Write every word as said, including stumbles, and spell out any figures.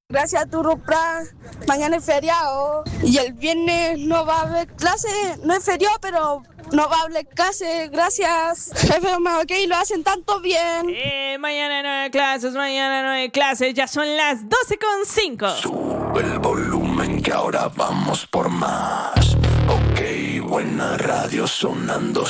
Gracias a Turupra, mañana es feriado y el viernes no va a haber clase, no es feriado, pero no va a haber clase, gracias. Jefe, ok, lo hacen tanto bien. Eh, mañana no hay clases, mañana no hay clases, ya son las doce con cinco. Sube el volumen que ahora vamos por más. Ok, buena radio sonando.